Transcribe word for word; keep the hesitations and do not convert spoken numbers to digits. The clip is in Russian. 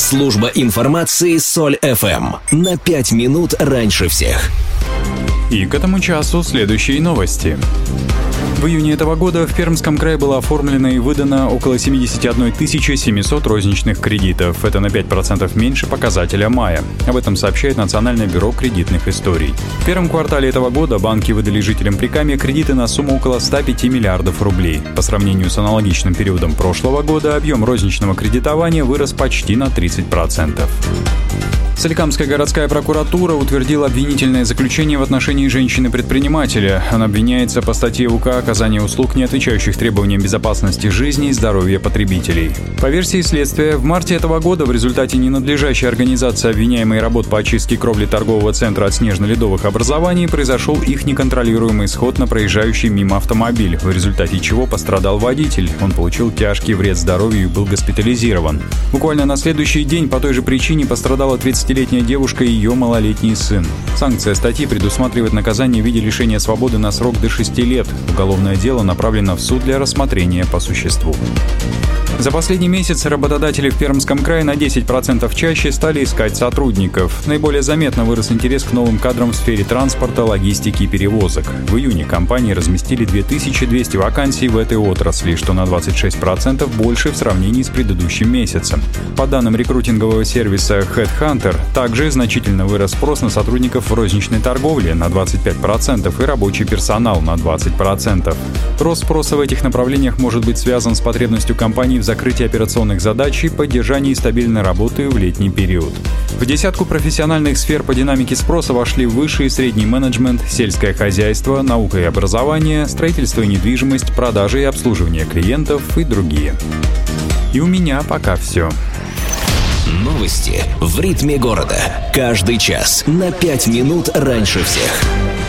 Служба информации Соль эф эм. На пять минут раньше всех. И к этому часу следующие новости. В июне этого года в Пермском крае было оформлено и выдано около семьдесят одна тысяча семьсот розничных кредитов. Это на пять процентов меньше показателя мая. Об этом сообщает Национальное бюро кредитных историй. В первом квартале этого года банки выдали жителям Прикамья кредиты на сумму около ста пяти миллиардов рублей. По сравнению с аналогичным периодом прошлого года объем розничного кредитования вырос почти на тридцать процентов. Соликамская городская прокуратура утвердила обвинительное заключение в отношении женщины-предпринимателя. Она обвиняется по статье УК «Оказание услуг, не отвечающих требованиям безопасности жизни и здоровья потребителей». По версии следствия, в марте этого года в результате ненадлежащей организации обвиняемой работ по очистке кровли торгового центра от снежно-ледовых образований произошел их неконтролируемый сход на проезжающий мимо автомобиль, в результате чего пострадал водитель. Он получил тяжкий вред здоровью и был госпитализирован. Буквально на следующий день по той же причине пострадала тридцатилетняя девушка и ее малолетний сын. Санкция статьи предусматривает наказание в виде лишения свободы на срок до шести лет. Уголовное дело направлено в суд для рассмотрения по существу. За последний месяц работодатели в Пермском крае на десять процентов чаще стали искать сотрудников. Наиболее заметно вырос интерес к новым кадрам в сфере транспорта, логистики и перевозок. В июне компании разместили две тысячи двести вакансий в этой отрасли, что на двадцать шесть процентов больше в сравнении с предыдущим месяцем. По данным рекрутингового сервиса HeadHunter, также значительно вырос спрос на сотрудников в розничной торговле на двадцать пять процентов и рабочий персонал на двадцать процентов. Рост спроса в этих направлениях может быть связан с потребностью компаний в закрытии операционных задач и поддержании стабильной работы в летний период. В десятку профессиональных сфер по динамике спроса вошли высший и средний менеджмент, сельское хозяйство, наука и образование, строительство и недвижимость, продажи и обслуживание клиентов и другие. И у меня пока все. Новости в ритме города. Каждый час на пять минут раньше всех.